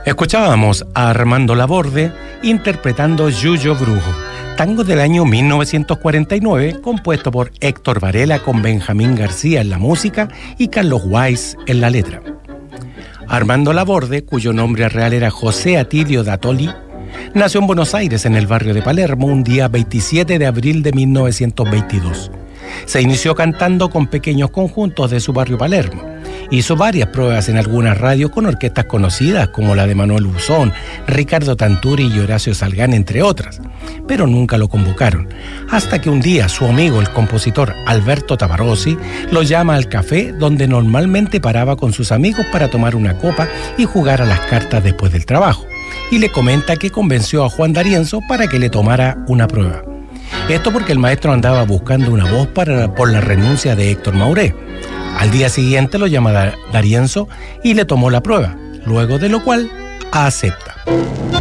Escuchábamos a Armando Laborde interpretando Yuyo Brujo, tango del año 1949, compuesto por Héctor Varela con Benjamín García en la música y Carlos Weiss en la letra. Armando Laborde, cuyo nombre real era José Atilio Datoli, nació en Buenos Aires, en el barrio de Palermo, un día 27 de abril de 1922. Se inició cantando con pequeños conjuntos de su barrio Palermo. Hizo varias pruebas en algunas radios con orquestas conocidas como la de Manuel Buzón, Ricardo Tanturi y Horacio Salgán, entre otras, pero nunca lo convocaron, hasta que un día su amigo, el compositor Alberto Tabarossi, lo llama al café donde normalmente paraba con sus amigos para tomar una copa y jugar a las cartas después del trabajo, y le comenta que convenció a Juan D'Arienzo para que le tomara una prueba. Esto porque el maestro andaba buscando una voz por la renuncia de Héctor Mauré. Al día siguiente lo llama D'Arienzo y le tomó la prueba, luego de lo cual acepta.